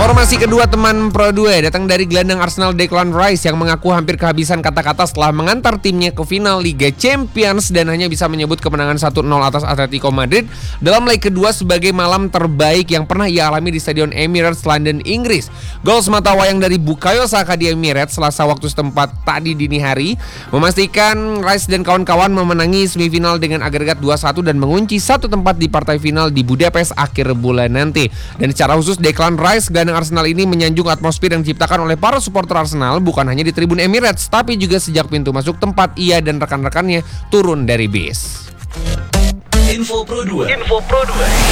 Informasi kedua teman Pro 2 datang dari gelandang Arsenal Declan Rice yang mengaku hampir kehabisan kata-kata setelah mengantar timnya ke final Liga Champions dan hanya bisa menyebut kemenangan 1-0 atas Atletico Madrid dalam leg kedua sebagai malam terbaik yang pernah ia alami di Stadion Emirates London, Inggris. Gol semata wayang dari Bukayo Saka di Emirates Selasa waktu setempat tadi dini hari memastikan Rice dan kawan-kawan memenangi semifinal dengan agregat 2-1 dan mengunci satu tempat di partai final di Budapest akhir bulan nanti. Dan secara khusus Declan Rice, gelandang Arsenal ini menyanjung atmosfer yang diciptakan oleh para supporter Arsenal bukan hanya di tribun Emirates tapi juga sejak pintu masuk tempat ia dan rekan-rekannya turun dari bis. Info Pro 2.